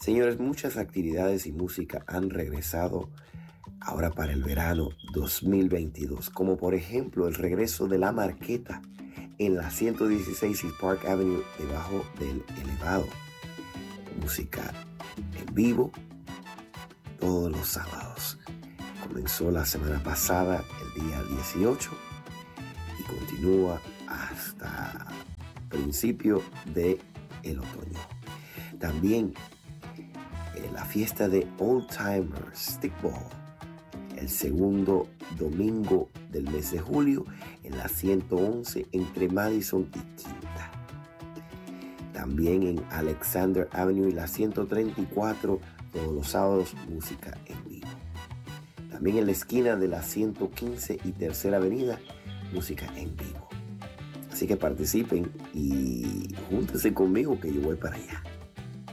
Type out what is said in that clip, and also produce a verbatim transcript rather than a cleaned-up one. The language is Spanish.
Señores, muchas actividades y música han regresado ahora para el verano dos mil veintidós, como por ejemplo el regreso de La Marqueta en la ciento dieciséis East Park Avenue debajo del elevado. Música en vivo todos los sábados. Comenzó la semana pasada, el día dieciocho, y continúa hasta principio del otoño. También eh, la fiesta de Old Timers Stickball, el segundo domingo del mes de julio en la ciento once entre Madison y Quinta. También en Alexander Avenue y la ciento treinta y cuatro, todos los sábados, música en vivo. También en la esquina de la ciento quince y Tercera Avenida, música en vivo. Así que participen y júntense conmigo que yo voy para allá.